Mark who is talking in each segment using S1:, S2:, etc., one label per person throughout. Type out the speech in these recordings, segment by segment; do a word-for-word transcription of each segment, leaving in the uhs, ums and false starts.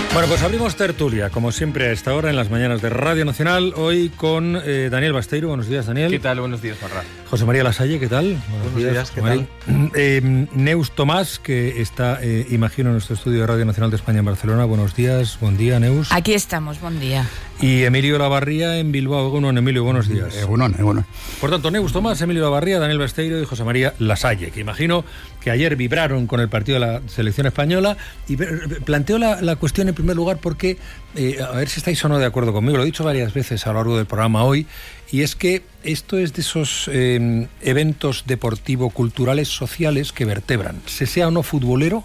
S1: Bueno, pues abrimos tertulia, como siempre a esta hora en las mañanas de Radio Nacional, hoy con eh, Daniel Basteiro. Buenos días, Daniel.
S2: ¿Qué tal? Buenos días, Parra.
S1: José María Lasalle, ¿qué tal?
S2: Buenos, Buenos días, días, ¿qué
S1: María.
S2: tal?
S1: Eh, Neus Tomás, que está, eh, imagino, en nuestro estudio de Radio Nacional de España en Barcelona. Buenos días, buen día, Neus.
S3: Aquí estamos, buen día.
S1: Y Emilio Lavarría en Bilbao. Egunon, Emilio, buenos días.
S4: Egunon, Egunon.
S1: Por tanto, Neus Tomás, Emilio Lavarría, Daniel Basteiro y José María Lasalle, que imagino que ayer vibraron con el partido de la selección española. Y planteo la, la cuestión en primer lugar porque, eh, a ver si estáis o no de acuerdo conmigo, lo he dicho varias veces a lo largo del programa hoy, y es que esto es de esos eh, eventos deportivo-culturales sociales que vertebran, se sea o no futbolero.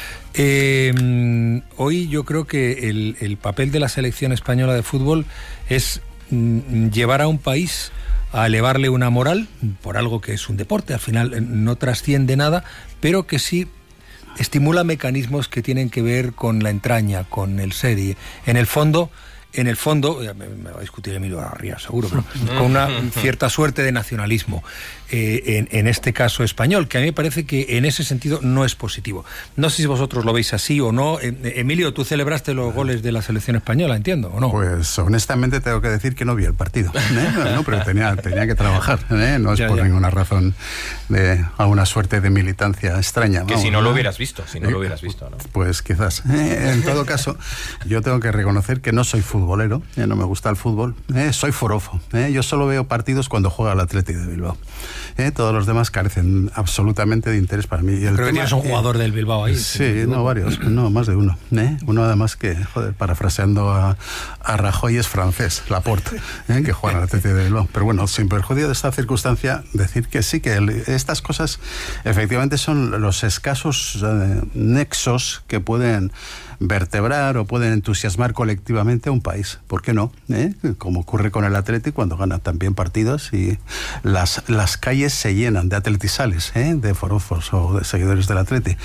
S1: Eh, hoy yo creo que el, el papel de la selección española de fútbol es mm, llevar a un país a elevarle una moral por algo que es un deporte, al final no trasciende nada, pero que sí estimula mecanismos que tienen que ver con la entraña, con el ser, y en el fondo, en el fondo, me, me va a discutir Emilio Lavarría, seguro, pero con una cierta suerte de nacionalismo, eh, en, en este caso español, que a mí me parece que en ese sentido no es positivo. No sé si vosotros lo veis así o no. Eh, Emilio, tú celebraste los goles de la selección española, entiendo, ¿o no?
S4: Pues honestamente tengo que decir que no vi el partido, ¿eh? No, pero tenía, tenía que trabajar, ¿eh? No es ya, por ya. ninguna razón de alguna suerte de militancia extraña.
S2: Que vamos, si no lo hubieras visto, si no eh, lo hubieras visto, ¿no?
S4: Pues quizás. Eh, en todo caso, yo tengo que reconocer que no soy futbolero, eh, no me gusta el fútbol, eh, soy forofo. Eh, yo solo veo partidos cuando juega el Athletic de Bilbao. Eh, todos los demás carecen absolutamente de interés para mí. Y el
S1: Pero tienes un jugador eh, del Bilbao ahí.
S4: Sí, no, varios, no, más de uno. ¿eh? Uno además que, joder, parafraseando a, a Rajoy, es francés, Laporte, ¿eh? que juega en el Athletic de Bilbao. Pero bueno, sin perjuicio de esta circunstancia, decir que sí, que el, estas cosas efectivamente son los escasos eh, nexos que pueden vertebrar o pueden entusiasmar colectivamente a un país. ¿Por qué no? ¿Eh? Como ocurre con el Athletic cuando gana también partidos y las, las calles se llenan de atletisales, ¿eh? de forofos o de seguidores del Athletic.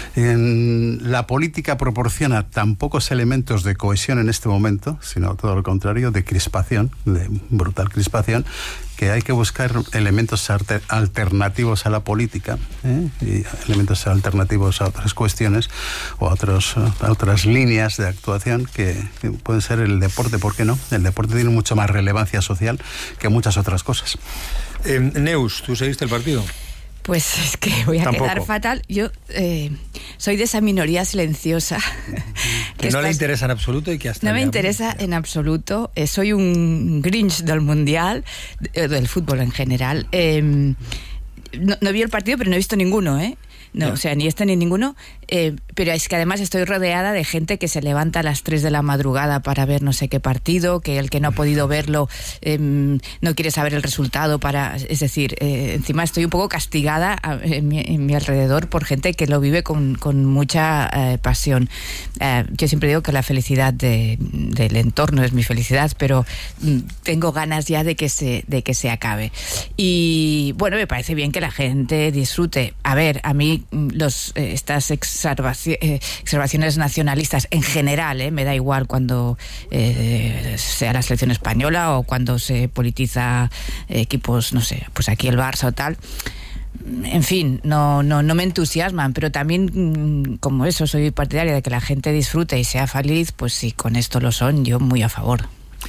S4: En la política proporciona tan pocos elementos de cohesión en este momento, sino todo lo contrario, de crispación, de brutal crispación, que hay que buscar elementos alter, alternativos a la política, ¿eh? y elementos alternativos a otras cuestiones o a, otros, a otras líneas de actuación que, que pueden ser el deporte, ¿por qué no? El deporte tiene mucho más relevancia social que muchas otras cosas.
S1: Eh, Neus, ¿tú seguiste el partido?
S3: Pues es que voy a Tampoco. quedar fatal. Yo eh, soy de esa minoría silenciosa.
S1: Que, que no estás... le interesa en absoluto y que hasta...
S3: No me interesa en absoluto. Eh, soy un Grinch del Mundial, eh, del fútbol en general. Eh, no, no vi el partido, pero no he visto ninguno, ¿eh? No, o sea, ni este ni ninguno, eh, pero es que además estoy rodeada de gente que se levanta a las tres de la madrugada para ver no sé qué partido, que el que no ha podido verlo eh, no quiere saber el resultado para, es decir, eh, encima estoy un poco castigada a, en, mi, en mi alrededor por gente que lo vive con, con mucha eh, pasión. Eh, yo siempre digo que la felicidad de, del entorno es mi felicidad, pero mm, tengo ganas ya de que se, de que se acabe. Y bueno, me parece bien que la gente disfrute. A ver, a mí los eh, estas exarvaci- eh, observaciones nacionalistas en general, eh, me da igual cuando eh, sea la selección española o cuando se politiza eh, equipos, no sé, pues aquí el Barça o tal. En fin, no, no, no me entusiasman, pero también, como eso, soy partidaria de que la gente disfrute y sea feliz, pues si con esto lo son, yo muy a favor.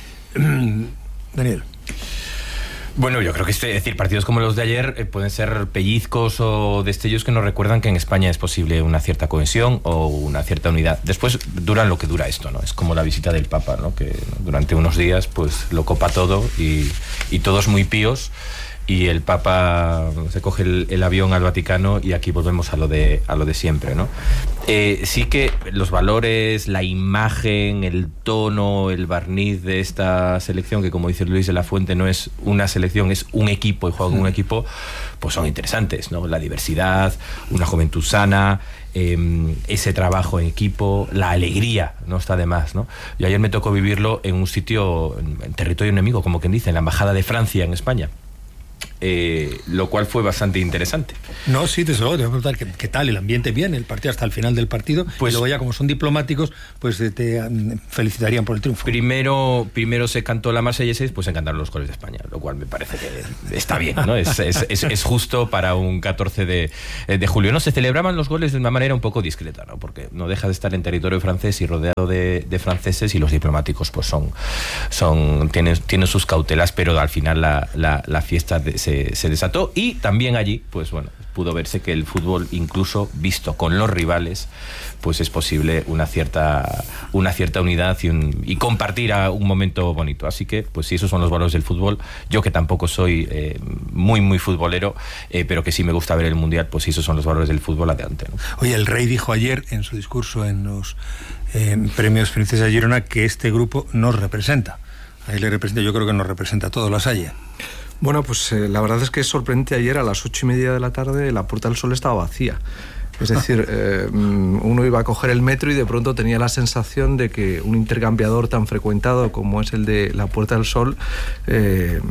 S1: Daniel.
S2: Bueno, yo creo que este, es decir, partidos como los de ayer eh, pueden ser pellizcos o destellos que nos recuerdan que en España es posible una cierta cohesión o una cierta unidad. Después duran lo que dura esto, ¿no? Es como la visita del Papa, ¿no? Que durante unos días pues lo copa todo y, y todos muy píos. Y el Papa se coge el, el avión al Vaticano y aquí volvemos a lo de, a lo de siempre, ¿no? Eh, sí que los valores, la imagen, el tono, el barniz de esta selección, que como dice Luis de la Fuente, no es una selección, es un equipo y juega con un equipo, pues son interesantes, ¿no? La diversidad, una juventud sana, eh, ese trabajo en equipo, la alegría, no está de más, ¿no? Y ayer me tocó vivirlo en un sitio, en, en territorio enemigo, como quien dice, en la Embajada de Francia en España. eh, lo cual fue bastante interesante.
S1: No, sí, desde luego, te voy a preguntar ¿qué, qué tal el ambiente bien, el partido hasta el final del partido, pues, y luego ya como son diplomáticos, pues te, te felicitarían por el triunfo.
S2: Primero, primero se cantó la Marsellesa y después se cantaron los goles de España, lo cual me parece que está bien, ¿no? Es, es, es, es justo para un catorce de, de julio. No, se celebraban los goles de una manera un poco discreta, ¿no? Porque no deja de estar en territorio francés y rodeado de, de franceses, y los diplomáticos pues son, son tienen, tienen sus cautelas, pero al final la, la, la fiesta de, se, se desató, y también allí, pues bueno, pudo verse que el fútbol, incluso visto con los rivales, pues es posible una cierta una cierta unidad y, un, y compartir a un momento bonito. Así que, pues sí, esos son los valores del fútbol. Yo, que tampoco soy eh, muy, muy futbolero, eh, pero que sí me gusta ver el Mundial, pues sí, esos son los valores del fútbol adelante, ¿no?
S1: Oye, el rey dijo ayer en su discurso en los eh, premios Princesa Girona que este grupo nos representa. Ahí le representa, yo creo que nos representa a todos, La Salle.
S5: Bueno, pues eh, la verdad es que es sorprendente. Ayer a las ocho y media de la tarde la Puerta del Sol estaba vacía. Es decir, eh, uno iba a coger el metro y de pronto tenía la sensación de que un intercambiador tan frecuentado como es el de la Puerta del Sol eh,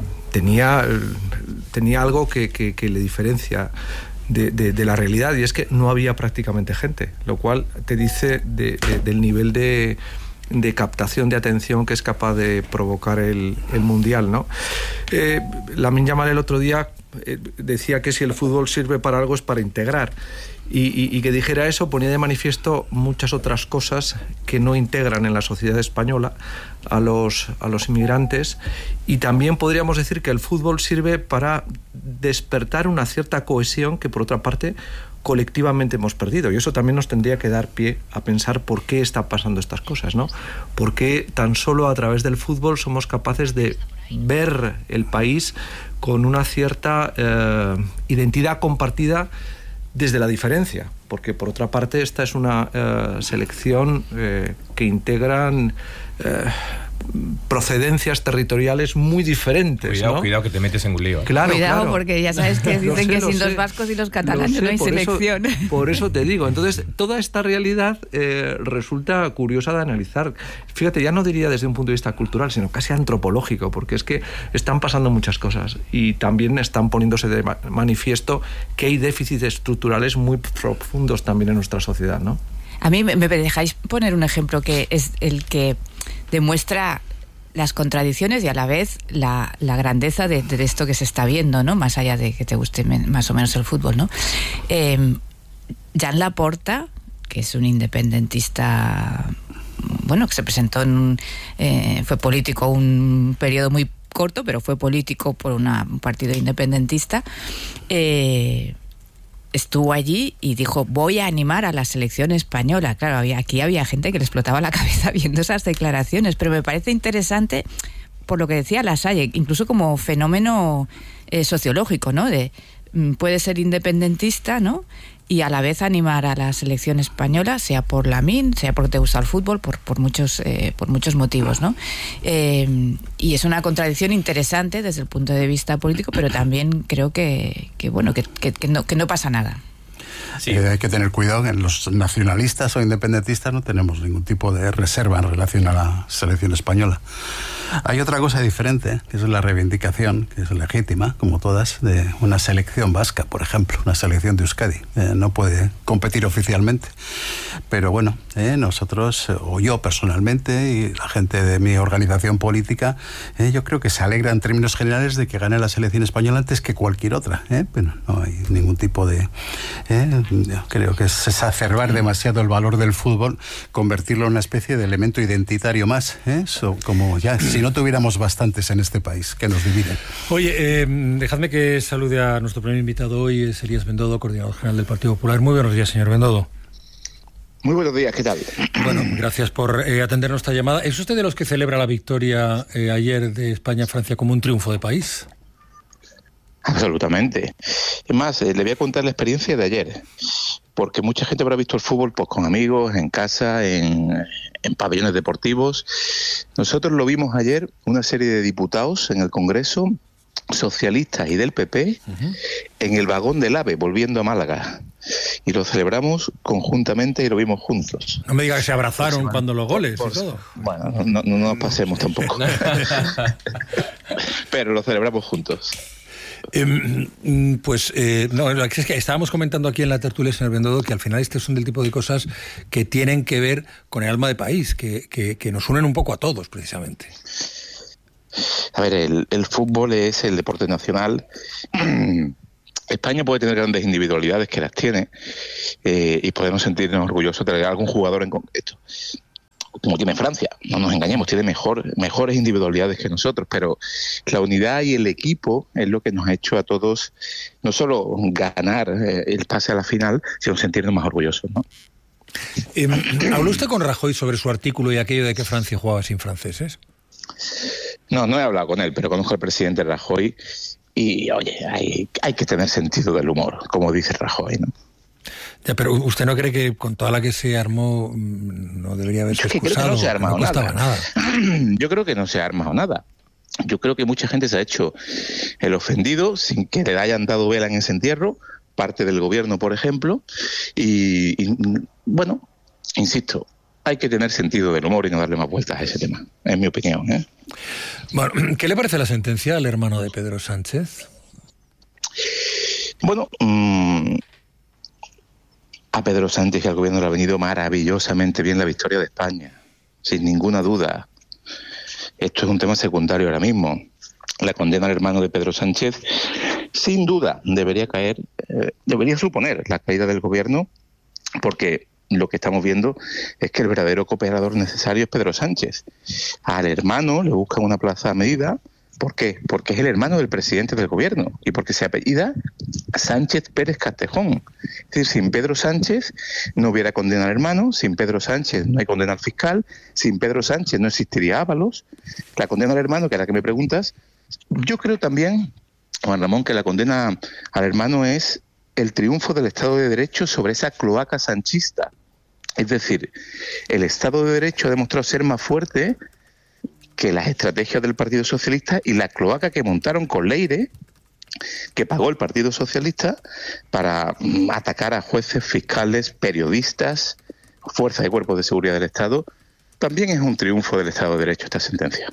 S5: tenía, tenía algo que, que, que le diferencia de, de, de la realidad, y es que no había prácticamente gente, lo cual te dice de, de, del nivel de... de captación de atención que es capaz de provocar el, el Mundial, ¿no? Eh, Lamine Yamal el otro día eh, decía que si el fútbol sirve para algo es para integrar, y, y, y que dijera eso ponía de manifiesto muchas otras cosas que no integran en la sociedad española a los, a los inmigrantes, y también podríamos decir que el fútbol sirve para despertar una cierta cohesión que, por otra parte, colectivamente hemos perdido, y eso también nos tendría que dar pie a pensar por qué está pasando estas cosas, ¿no? Por qué tan solo a través del fútbol somos capaces de ver el país con una cierta eh, identidad compartida desde la diferencia, porque por otra parte esta es una eh, selección eh, que integran eh, procedencias territoriales muy diferentes.
S2: Cuidado,
S5: ¿no?
S2: cuidado que te metes en un lío. ¿eh?
S5: Claro,
S3: Cuidado,
S5: claro.
S3: porque ya sabes que dicen
S5: sé,
S3: que sin
S5: sé.
S3: los vascos y los catalanes
S5: Sé,
S3: no hay
S5: por
S3: selección.
S5: Eso, por eso te digo. Entonces, toda esta realidad eh, resulta curiosa de analizar. Fíjate, ya no diría desde un punto de vista cultural, sino casi antropológico, porque es que están pasando muchas cosas y también están poniéndose de manifiesto que hay déficits estructurales muy profundos también en nuestra sociedad, ¿no?
S3: A mí me, me dejáis poner un ejemplo que es el que demuestra las contradicciones y a la vez la, la grandeza de, de esto que se está viendo, ¿no? Más allá de que te guste más o menos el fútbol, ¿no? Eh, Jan Laporta, que es un independentista, bueno, que se presentó en un, eh, fue político un periodo muy corto, pero fue político por una, un partido independentista, eh, estuvo allí y dijo, voy a animar a la selección española. Claro, había, aquí había gente que le explotaba la cabeza viendo esas declaraciones, pero me parece interesante por lo que decía La Salle, incluso como fenómeno eh, sociológico, ¿no? De, puede ser independentista, ¿no? Y a la vez animar a la selección española, sea por Lamine, sea porque te gusta el fútbol, por, por, muchos, eh, por muchos motivos, ¿no? Eh, y es una contradicción interesante desde el punto de vista político, pero también creo que, que bueno, que, que, que, no, que no pasa nada.
S4: Sí. Eh, hay que tener cuidado, en los nacionalistas o independentistas no tenemos ningún tipo de reserva en relación a la selección española. Hay otra cosa diferente, que es la reivindicación, que es legítima, como todas, de una selección vasca, por ejemplo, una selección de Euskadi. Eh, no puede competir oficialmente, pero bueno, eh, nosotros, o yo personalmente, y la gente de mi organización política, eh, yo creo que se alegra en términos generales de que gane la selección española antes que cualquier otra, eh, pero no hay ningún tipo de... Eh, yo creo que es exacerbar demasiado el valor del fútbol, convertirlo en una especie de elemento identitario más, ¿eh? So, como ya, si no tuviéramos bastantes en este país que nos dividen.
S1: Oye, eh, dejadme que salude a nuestro primer invitado hoy, es Elías Bendodo, coordinador general del Partido Popular. Muy buenos días, señor Bendodo.
S6: Muy buenos días, ¿qué tal?
S1: Bueno, gracias por eh, atender nuestra llamada. ¿Es usted de los que celebra la victoria eh, ayer de España-Francia como un triunfo de país?
S6: Absolutamente. Es más, eh, le voy a contar la experiencia de ayer, porque mucha gente habrá visto el fútbol pues, con amigos, en casa, en, en pabellones deportivos. Nosotros lo vimos ayer, una serie de diputados en el Congreso, socialistas y del P P, uh-huh. en el vagón del AVE, volviendo a Málaga. Y lo celebramos conjuntamente y lo vimos juntos.
S1: No me diga que se abrazaron pues, cuando los goles
S6: por,
S1: y todo.
S6: Bueno, no, no, no nos pasemos tampoco. Pero lo celebramos juntos.
S1: Eh, pues eh, no, es que estábamos comentando aquí en la tertulia, señor Bendodo, que al final estos son del tipo de cosas que tienen que ver con el alma de país, que, que, que nos unen un poco a todos, precisamente.
S6: A ver, el, el fútbol es el deporte nacional. España puede tener grandes individualidades, que las tiene, eh, y podemos sentirnos orgullosos de algún jugador en concreto, como tiene Francia. No nos engañemos, tiene mejor, mejores individualidades que nosotros, pero la unidad y el equipo es lo que nos ha hecho a todos no solo ganar eh, el pase a la final, sino sentirnos más orgullosos, ¿no?
S1: Eh, ¿Habló usted con Rajoy sobre su artículo y aquello de que Francia jugaba sin franceses?
S6: No, no he hablado con él, pero conozco al presidente Rajoy y, oye, hay, hay que tener sentido del humor, como dice Rajoy, ¿no?
S1: Ya, pero ¿usted no cree que con toda la que se armó no debería haberse
S6: excusado? Yo creo que no se ha armado
S1: no costaba nada.
S6: nada. Yo creo que no se ha armado nada. Yo creo que mucha gente se ha hecho el ofendido sin que le hayan dado vela en ese entierro, parte del gobierno, por ejemplo, y, y bueno, insisto, hay que tener sentido del humor y no darle más vueltas a ese tema, en mi opinión, ¿eh?
S1: Bueno, ¿qué le parece la sentencia al hermano de Pedro Sánchez?
S6: Bueno, mmm, a Pedro Sánchez y al gobierno le ha venido maravillosamente bien la victoria de España, sin ninguna duda. Esto es un tema secundario ahora mismo. La condena al hermano de Pedro Sánchez, sin duda, debería caer, eh, debería suponer la caída del gobierno, porque lo que estamos viendo es que el verdadero cooperador necesario es Pedro Sánchez. Al hermano le buscan una plaza a medida. ¿Por qué? Porque es el hermano del presidente del gobierno y porque se apellida Sánchez Pérez Castejón. Es decir, sin Pedro Sánchez no hubiera condena al hermano, sin Pedro Sánchez no hay condena al fiscal, sin Pedro Sánchez no existiría Ábalos. La condena al hermano, que es la que me preguntas, yo creo también, Juan Ramón, que la condena al hermano es el triunfo del Estado de Derecho sobre esa cloaca sanchista. Es decir, el Estado de Derecho ha demostrado ser más fuerte que las estrategias del Partido Socialista y la cloaca que montaron con Leire, que pagó el Partido Socialista para atacar a jueces, fiscales, periodistas, fuerzas y cuerpos de seguridad del Estado. También es un triunfo del Estado de Derecho esta sentencia.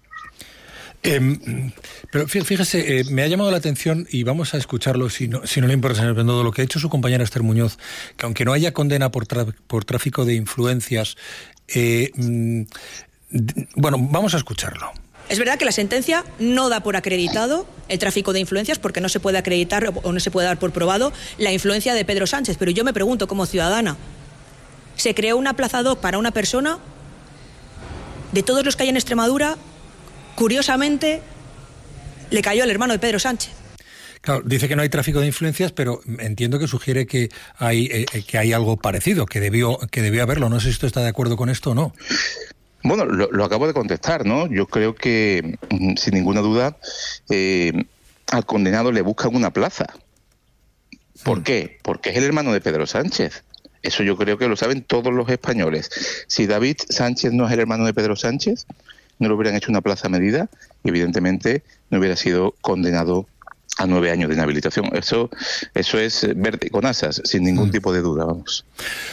S1: Eh, pero fíjese, eh, me ha llamado la atención, y vamos a escucharlo si no, si no le importa, señor Bendodo, lo que ha hecho su compañera Esther Muñoz, que aunque no haya condena por, tra- por tráfico de influencias, eh, mm, bueno, vamos a escucharlo.
S7: Es verdad que la sentencia no da por acreditado el tráfico de influencias, porque no se puede acreditar o no se puede dar por probado la influencia de Pedro Sánchez. Pero yo me pregunto, como ciudadana, ¿se creó una plaza ad hoc para una persona? De todos los que hay en Extremadura, curiosamente, le cayó al hermano de Pedro Sánchez.
S1: Claro, dice que no hay tráfico de influencias, pero entiendo que sugiere que hay eh, que hay algo parecido, que debió que debió haberlo. No sé si usted está de acuerdo con esto o no.
S6: Bueno, lo, lo acabo de contestar, ¿no? Yo creo que, sin ninguna duda, eh, al condenado le buscan una plaza. ¿Por mm. qué? Porque es el hermano de Pedro Sánchez. Eso yo creo que lo saben todos los españoles. Si David Sánchez no es el hermano de Pedro Sánchez, no le hubieran hecho una plaza a medida y, evidentemente, no hubiera sido condenado a nueve años de inhabilitación. Eso, eso es verde con asas, sin ningún mm. tipo de duda, vamos.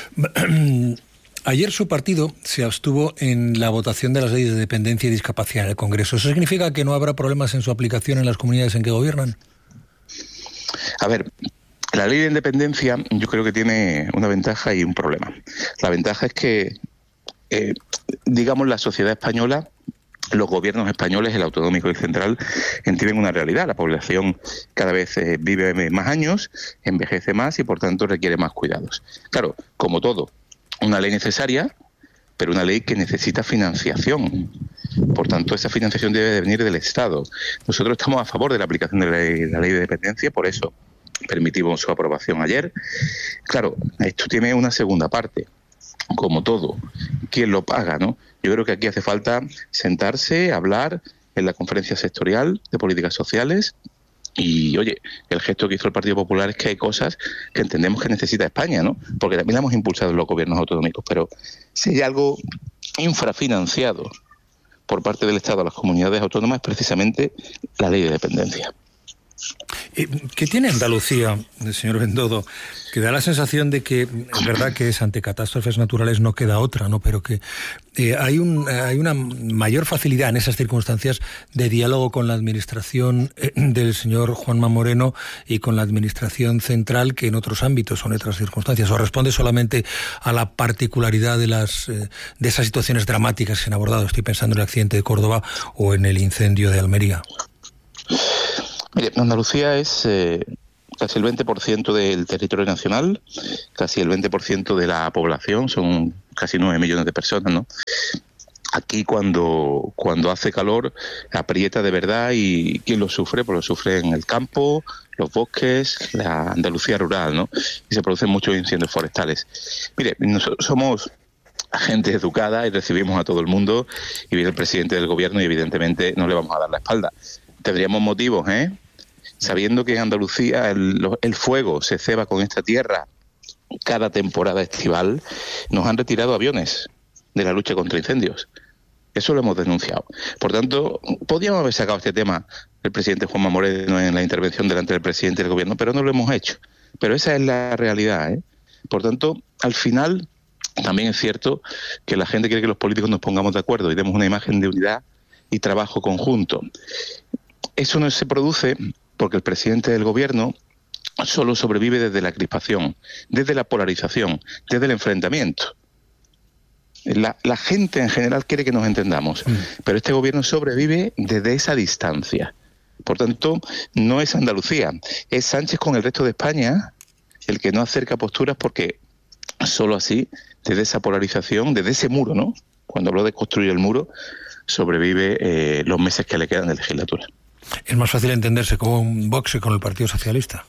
S1: Ayer su partido se abstuvo en la votación de las leyes de dependencia y discapacidad en el Congreso. ¿Eso significa que no habrá problemas en su aplicación en las comunidades en que gobiernan?
S6: A ver, la ley de independencia yo creo que tiene una ventaja y un problema. La ventaja es que, eh, digamos, la sociedad española, los gobiernos españoles, el autonómico y el central, entienden una realidad. La población cada vez eh, vive más años, envejece más y, por tanto, requiere más cuidados. Claro, como todo, una ley necesaria, pero una ley que necesita financiación. Por tanto, esa financiación debe de venir del Estado. Nosotros estamos a favor de la aplicación de la ley, de la ley de dependencia, por eso permitimos su aprobación ayer. Claro, esto tiene una segunda parte. Como todo, ¿quién lo paga, no? Yo creo que aquí hace falta sentarse, hablar en la conferencia sectorial de políticas sociales. Y, oye, el gesto que hizo el Partido Popular es que hay cosas que entendemos que necesita España, ¿no? Porque también la hemos impulsado en los gobiernos autonómicos. Pero si hay algo infrafinanciado por parte del Estado a las comunidades autónomas, es precisamente la ley de dependencia.
S1: ¿Qué tiene Andalucía, señor Bendodo? Que da la sensación de que, es verdad que es ante catástrofes naturales no queda otra, ¿no? Pero que eh, hay, un, hay una mayor facilidad en esas circunstancias de diálogo con la administración eh, del señor Juanma Moreno y con la administración central que en otros ámbitos o en otras circunstancias. ¿O responde solamente a la particularidad de, las, eh, de esas situaciones dramáticas que se han abordado? Estoy pensando en el accidente de Córdoba o en el incendio de Almería.
S6: Mire, Andalucía es eh, casi el veinte por ciento del territorio nacional, casi el veinte por ciento de la población, son casi nueve millones de personas, ¿no? Aquí cuando, cuando hace calor aprieta de verdad, y ¿quién lo sufre? Pues lo sufre en el campo, los bosques, la Andalucía rural, ¿no? Y se producen muchos incendios forestales. Mire, nosotros somos gente educada y recibimos a todo el mundo, y viene el presidente del gobierno y evidentemente no le vamos a dar la espalda. Tendríamos motivos, ¿eh? Sabiendo que en Andalucía el, el fuego se ceba con esta tierra cada temporada estival, nos han retirado aviones de la lucha contra incendios. Eso lo hemos denunciado. Por tanto, podíamos haber sacado este tema el presidente Juanma Moreno en la intervención delante del presidente del gobierno, pero no lo hemos hecho. Pero esa es la realidad, ¿eh? Por tanto, al final, también es cierto que la gente quiere que los políticos nos pongamos de acuerdo y demos una imagen de unidad y trabajo conjunto. Eso no se produce porque el presidente del gobierno solo sobrevive desde la crispación, desde la polarización, desde el enfrentamiento. La, la gente en general quiere que nos entendamos, mm. pero este gobierno sobrevive desde esa distancia. Por tanto, no es Andalucía, es Sánchez con el resto de España el que no acerca posturas, porque solo así, desde esa polarización, desde ese muro, ¿no? Cuando habló de construir el muro, sobrevive eh, los meses que le quedan de legislatura.
S1: ¿Es más fácil entenderse con un Vox y con el Partido Socialista?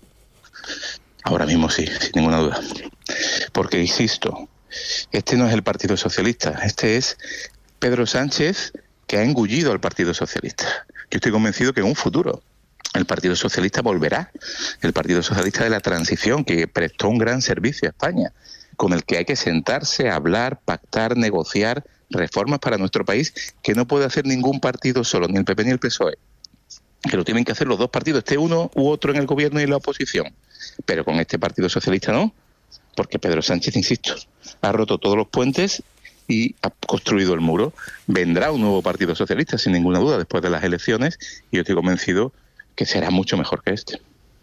S6: Ahora mismo sí, sin ninguna duda. Porque, insisto, este no es el Partido Socialista, este es Pedro Sánchez, que ha engullido al Partido Socialista. Yo estoy convencido que en un futuro el Partido Socialista volverá, el Partido Socialista de la transición, que prestó un gran servicio a España, con el que hay que sentarse, hablar, pactar, negociar reformas para nuestro país, que no puede hacer ningún partido solo, ni el P P ni el P S O E. Que lo tienen que hacer los dos partidos, esté uno u otro en el gobierno y en la oposición. Pero con este Partido Socialista no, porque Pedro Sánchez, insisto, ha roto todos los puentes y ha construido el muro. Vendrá un nuevo Partido Socialista, sin ninguna duda, después de las elecciones, y yo estoy convencido que será mucho mejor que este.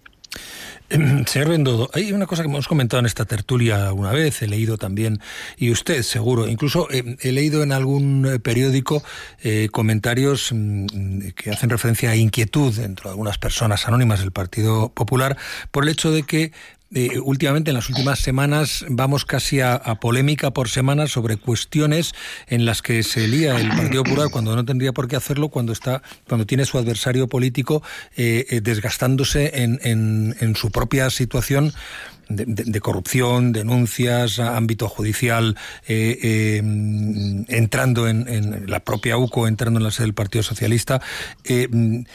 S1: Señor Bendodo, hay una cosa que hemos comentado en esta tertulia alguna vez, he leído también, y usted seguro, incluso eh, he leído en algún periódico eh, comentarios mm, que hacen referencia a inquietud dentro de algunas personas anónimas del Partido Popular por el hecho de que Eh, últimamente, en las últimas semanas, vamos casi a, a polémica por semana sobre cuestiones en las que se lía el Partido Popular cuando no tendría por qué hacerlo, cuando está, cuando tiene su adversario político eh, eh, desgastándose en, en, en su propia situación de, de, de corrupción, denuncias, ámbito judicial, eh, eh, entrando en, en la propia U C O, entrando en la sede del Partido Socialista. Eh,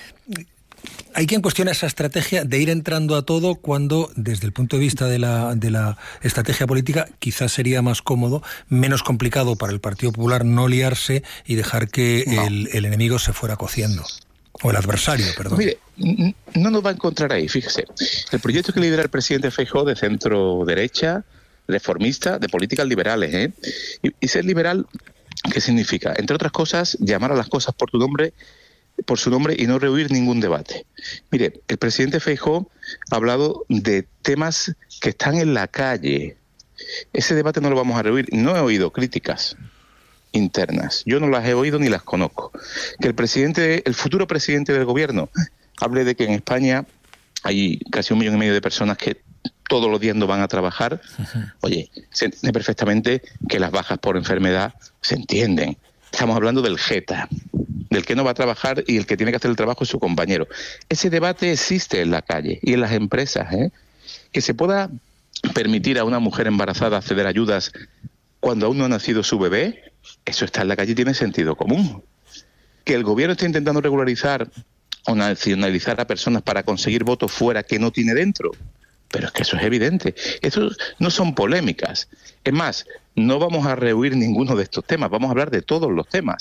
S1: Hay quien cuestiona esa estrategia de ir entrando a todo cuando, desde el punto de vista de la, de la estrategia política, quizás sería más cómodo, menos complicado para el Partido Popular no liarse y dejar que no. el, el enemigo se fuera cociendo. O el adversario, perdón.
S6: Mire, no nos va a encontrar ahí, fíjese. El proyecto que lidera el presidente Feijóo, de centro-derecha, reformista, de políticas liberales, ¿eh? Y, y ser liberal, ¿qué significa? Entre otras cosas, llamar a las cosas por tu nombre por su nombre y no rehuir ningún debate. Mire, el presidente Feijóo ha hablado de temas que están en la calle. Ese debate no lo vamos a rehuir. No he oído críticas internas. Yo no las he oído ni las conozco. Que el presidente, el futuro presidente del gobierno hable de que en España hay casi un millón y medio de personas que todos los días no van a trabajar. Uh-huh. Oye, se entiende perfectamente que las bajas por enfermedad se entienden. Estamos hablando del jeta, del que no va a trabajar y el que tiene que hacer el trabajo es su compañero. Ese debate existe en la calle y en las empresas, ¿eh? Que se pueda permitir a una mujer embarazada acceder a ayudas cuando aún no ha nacido su bebé, eso está en la calle y tiene sentido común. Que el gobierno esté intentando regularizar o nacionalizar a personas para conseguir votos fuera que no tiene dentro, pero es que eso es evidente. Eso no son polémicas. Es más, no vamos a rehuir ninguno de estos temas, vamos a hablar de todos los temas.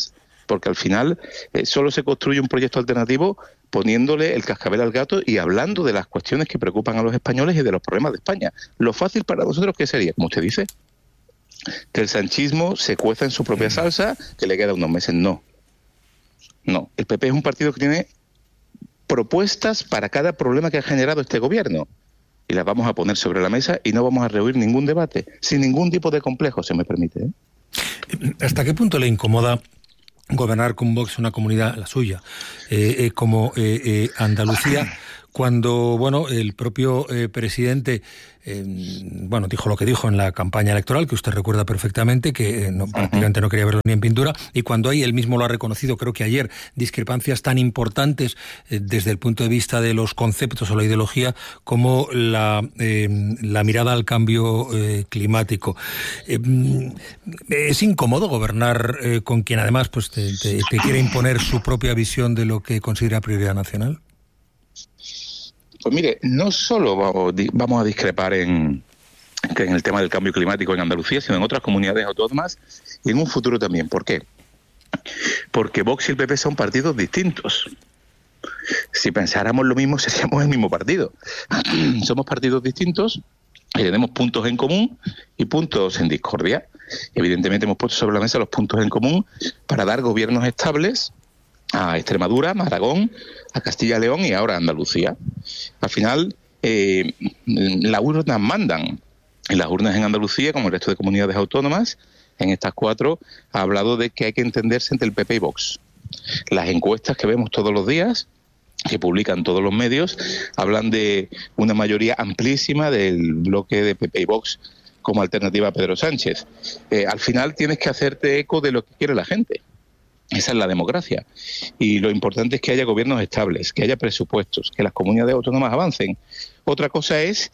S6: porque al final eh, solo se construye un proyecto alternativo poniéndole el cascabel al gato y hablando de las cuestiones que preocupan a los españoles y de los problemas de España. Lo fácil para nosotros, ¿qué sería? Como usted dice, que el sanchismo se cueza en su propia salsa, que le queda unos meses. No. No. El P P es un partido que tiene propuestas para cada problema que ha generado este gobierno. Y las vamos a poner sobre la mesa y no vamos a rehuir ningún debate, sin ningún tipo de complejo, se me permite, ¿eh?
S1: ¿Hasta qué punto le incomoda gobernar con Vox una comunidad, la suya, eh, eh, como eh, eh, Andalucía, cuando, bueno, el propio eh, presidente, eh, bueno, dijo lo que dijo en la campaña electoral, que usted recuerda perfectamente, que eh, no, prácticamente no quería verlo ni en pintura, y cuando ahí él mismo lo ha reconocido, creo que ayer, discrepancias tan importantes eh, desde el punto de vista de los conceptos o la ideología, como la, eh, la mirada al cambio eh, climático. Eh, ¿Es incómodo gobernar eh, con quien además pues te, te, te quiere imponer su propia visión de lo que considera prioridad nacional?
S6: Pues mire, no solo vamos, vamos a discrepar en, en el tema del cambio climático en Andalucía, sino en otras comunidades autónomas y en un futuro también. ¿Por qué? Porque Vox y el P P son partidos distintos. Si pensáramos lo mismo, seríamos el mismo partido. Somos partidos distintos y tenemos puntos en común y puntos en discordia. Evidentemente hemos puesto sobre la mesa los puntos en común para dar gobiernos estables a Extremadura, a Aragón, a Castilla y León y ahora a Andalucía. Al final, eh, las urnas mandan. En las urnas en Andalucía, como el resto de comunidades autónomas, en estas cuatro, ha hablado de que hay que entenderse entre el P P y Vox. Las encuestas que vemos todos los días, que publican todos los medios, hablan de una mayoría amplísima del bloque de P P y Vox como alternativa a Pedro Sánchez. Eh, al final tienes que hacerte eco de lo que quiere la gente. Esa es la democracia. Y lo importante es que haya gobiernos estables, que haya presupuestos, que las comunidades autónomas avancen. Otra cosa es,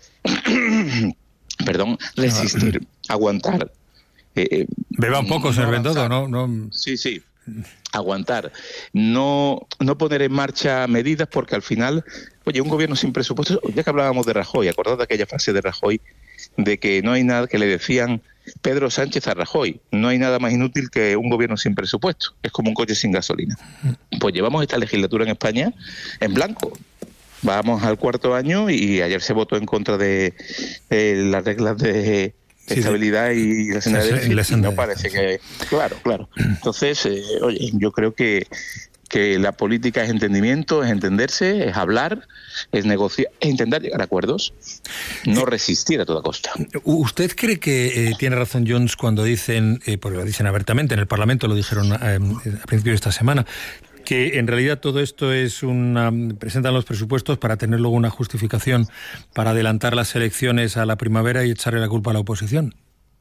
S6: perdón, resistir, aguantar. Eh,
S1: Beba un poco,
S6: no
S1: señor
S6: avanzar.
S1: Bendodo, ¿no? no...
S6: Sí, sí. Aguantar. No, no poner en marcha medidas porque al final, oye, un gobierno sin presupuestos, ya que hablábamos de Rajoy, acordad de aquella frase de Rajoy, de que no hay nada que le decían Pedro Sánchez a Rajoy, no hay nada más inútil que un gobierno sin presupuesto, es como un coche sin gasolina. Pues llevamos esta legislatura en España en blanco. Vamos al cuarto año y ayer se votó en contra de, de las reglas de sí, estabilidad de, y la senda de déficit, y no parece que... Claro, claro. Entonces, eh, oye, yo creo que que la política es entendimiento, es entenderse, es hablar, es negociar, es intentar llegar a acuerdos, no resistir a toda costa.
S1: ¿Usted cree que eh, tiene razón Junts cuando dicen, eh, porque lo dicen abiertamente, en el Parlamento lo dijeron eh, a principios de esta semana, que en realidad todo esto es una... presentan los presupuestos para tener luego una justificación para adelantar las elecciones a la primavera y echarle la culpa a la oposición?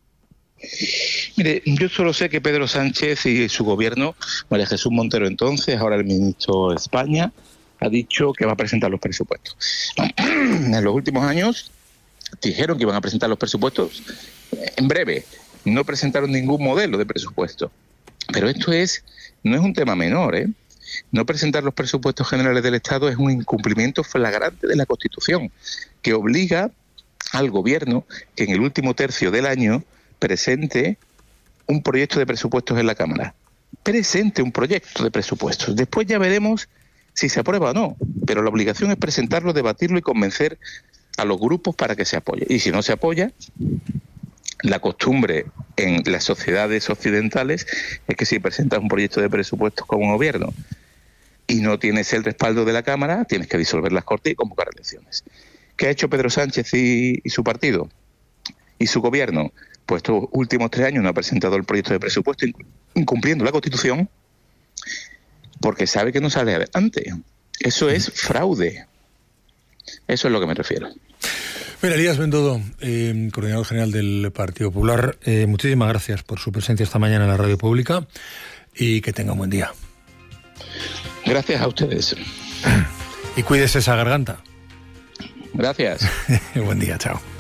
S6: Mire, yo solo sé que Pedro Sánchez y su gobierno, María Jesús Montero entonces, ahora el ministro de España, ha dicho que va a presentar los presupuestos. En los últimos años dijeron que iban a presentar los presupuestos en breve. No presentaron ningún modelo de presupuesto. Pero esto es no es un tema menor, ¿eh? No presentar los presupuestos generales del Estado es un incumplimiento flagrante de la Constitución, que obliga al gobierno que en el último tercio del año presente un proyecto de presupuestos en la Cámara. Presente un proyecto de presupuestos. Después ya veremos si se aprueba o no. Pero la obligación es presentarlo, debatirlo y convencer a los grupos para que se apoye. Y si no se apoya, la costumbre en las sociedades occidentales es que si presentas un proyecto de presupuestos con un gobierno y no tienes el respaldo de la Cámara, tienes que disolver las Cortes y convocar elecciones. ¿Qué ha hecho Pedro Sánchez y, y su partido? Y su gobierno, pues estos últimos tres años no ha presentado el proyecto de presupuesto incumpliendo la Constitución porque sabe que no sale adelante. Eso es fraude. Eso es lo que me refiero.
S1: Mira, Elías Bendodo, eh, coordinador general del Partido Popular, eh, muchísimas gracias por su presencia esta mañana en la radio pública y que tenga un buen día.
S6: Gracias a ustedes.
S1: Y cuídese esa garganta.
S6: Gracias.
S1: Buen día, chao.